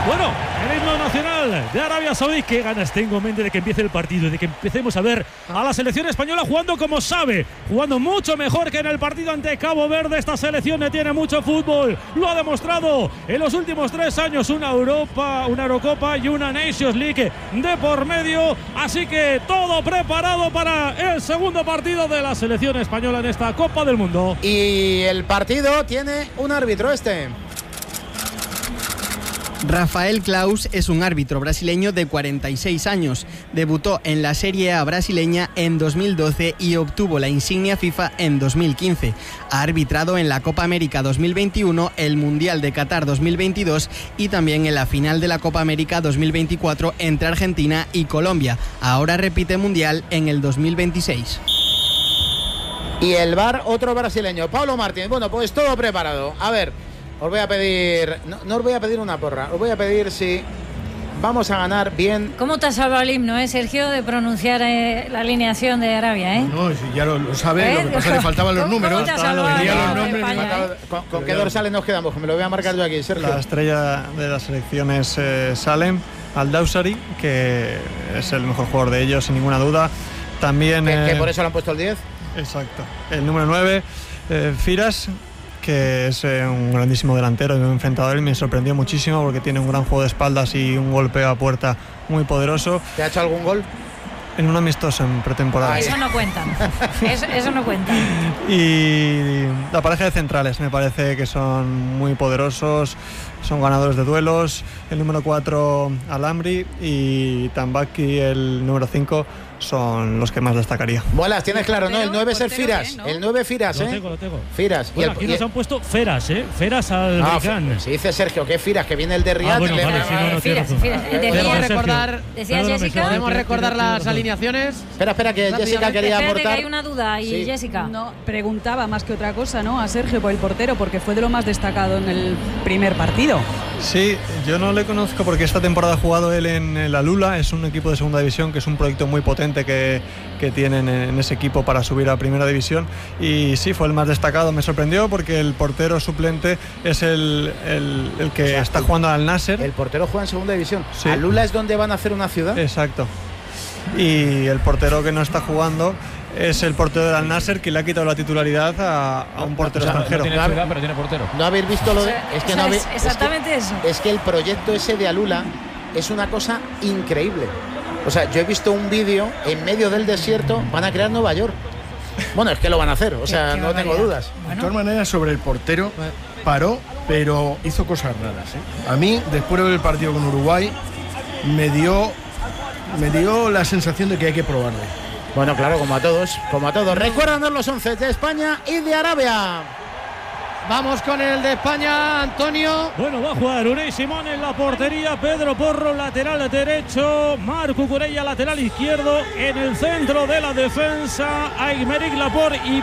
Bueno, el himno nacional de Arabia Saudí. Qué ganas tengo en mente de que empiece el partido, de que empecemos a ver a la selección española jugando como sabe, jugando mucho mejor que en el partido ante Cabo Verde. Esta selección tiene mucho fútbol, lo ha demostrado en los últimos 3 años, una Eurocopa y una Nations League de por medio, así que todo preparado para el segundo partido de la selección española en esta Copa del Mundo. Y el partido tiene un árbitro Rafael Claus es un árbitro brasileño de 46 años. Debutó en la Serie A brasileña en 2012 y obtuvo la insignia FIFA en 2015. Ha arbitrado en la Copa América 2021, el Mundial de Qatar 2022 y también en la final de la Copa América 2024 entre Argentina y Colombia. Ahora repite Mundial en el 2026. Y el VAR, otro brasileño, Paulo Martínez. Bueno, pues todo preparado. A ver, os voy a pedir, no os voy a pedir una porra, os voy a pedir si vamos a ganar bien. ¿Cómo te has salvado el himno, Sergio, de pronunciar la alineación de Arabia, No, si ya lo sabe, lo que pasa es que le faltaban los números. ¿Con qué dorsales nos quedamos? Que me lo voy a marcar yo aquí, Sergio. La estrella de la selección es Salem Al-Dawsari, que es el mejor jugador de ellos, sin ninguna duda. También que por eso le han puesto el 10. Exacto. El número 9, Firas, que es un grandísimo delantero y un enfrentador, y me sorprendió muchísimo porque tiene un gran juego de espaldas y un golpeo a puerta muy poderoso. ¿Te ha hecho algún gol? En un amistoso en pretemporada. Eso no cuenta. Eso no cuenta. Y la pareja de centrales me parece que son muy poderosos, son ganadores de duelos. El número 4, Alambri, y Tambaki, el número 5, son los que más destacaría. Bolas, tienes claro, ¿no? El 9 es el Firas. ¿No? El 9 Firas, Lo tengo. Firas. Bueno, aquí nos han puesto Feras, Feras al Ricán. Si dice Sergio que Firas, que viene el de Riyad. Bueno, ¿Podemos recordar las alineaciones? Espera, que Jessica quería aportar. Que hay una duda, y Jessica. No, preguntaba más que otra cosa, ¿no? A Sergio por el portero, porque fue de lo más destacado en el primer partido. Sí, yo no le conozco porque esta temporada ha jugado él en la Lula, es un equipo de segunda división que es un proyecto muy potente que tienen en ese equipo para subir a primera división, y sí, fue el más destacado. Me sorprendió porque el portero suplente es el que está jugando al Nasser. El portero juega en segunda división. Sí. ¿A Lula es donde van a hacer una ciudad? Exacto. Y el portero que no está jugando es el portero del Al Nasser, que le ha quitado la titularidad a un portero extranjero. No tiene ciudad, pero tiene portero. ¿No habéis visto lo de...? Exactamente eso. Es que el proyecto ese de Alula es una cosa increíble. O sea, yo he visto un vídeo en medio del desierto, van a crear Nueva York. Bueno, es que lo van a hacer, o sea, no tengo dudas. De todas maneras, sobre el portero, paró, pero hizo cosas raras. A mí, después de ver el partido con Uruguay, me dio la sensación de que hay que probarlo. Bueno, claro, como a todos. Recuérdanos los 11 de España y de Arabia. Vamos con el de España, Antonio. Bueno, va a jugar Unai Simón en la portería, Pedro Porro lateral derecho, Marc Cucurella lateral izquierdo, en el centro de la defensa Aymeric Laporte y